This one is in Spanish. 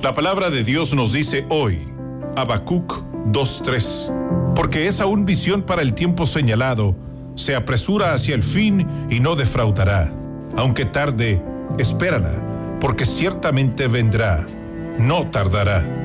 La palabra de Dios nos dice hoy, Habacuc 2:3, porque es aún visión para el tiempo señalado, se apresura hacia el fin y no defraudará. Aunque tarde, espérala, porque ciertamente vendrá, no tardará.